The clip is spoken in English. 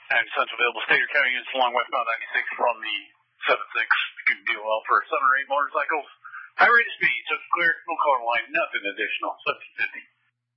And Central available state or county units along westbound 96 from the 7-6. Good deal well for 7 or 8 motorcycles. High rate of speed, so it's clear, no color line, nothing additional. 1750.